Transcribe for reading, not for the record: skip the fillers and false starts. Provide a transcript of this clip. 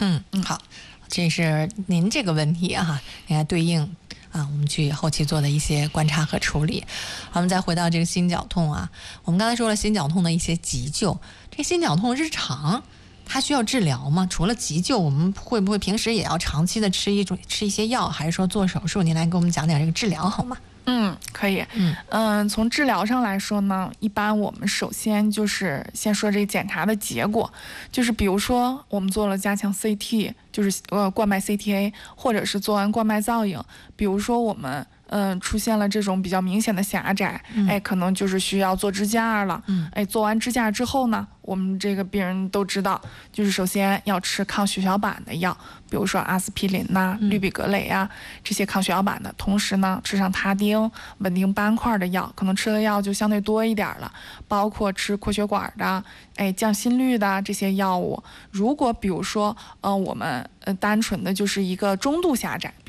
好，这是您这个问题啊，应该对应我们去后期做的一些观察和处理。我们再回到这个心绞痛啊，我们刚才说了心绞痛的一些急救，这个心绞痛日常它需要治疗吗？除了急救，我们会不会平时也要长期的吃一些药，还是说做手术？您来给我们讲讲这个治疗好吗？ 可以。从治疗上来说呢，一般我们首先就是先说这个检查的结果，就是比如说我们做了加强 CT， 就是冠脉 CTA， 或者是做完冠脉造影，比如说我们出现了这种比较明显的狭窄，可能就是需要做支架了。做完支架之后呢，我们这个病人都知道，就是首先要吃抗血小板的药，比如说阿司匹林呐、氯吡格雷啊这些抗血小板的，同时呢吃上他汀、稳定斑块的药，可能吃的药就相对多一点了，包括吃扩血管的、降心率的这些药物。如果比如说我们单纯的就是一个中度狭窄。